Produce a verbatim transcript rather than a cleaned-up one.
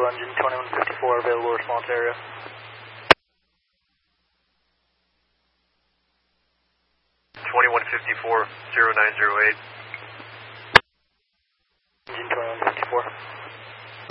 engine twenty-one fifty-four, available response area. twenty-one fifty-four, zero nine zero eight. Engine twenty-one fifty-four.